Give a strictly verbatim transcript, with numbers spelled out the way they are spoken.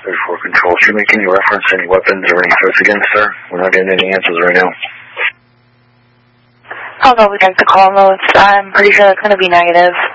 thirty-four Control. Should you make any reference to any weapons or any threats against her? We're not getting any answers right now. I'll go against the call notes. I'm pretty sure that's going to be negative.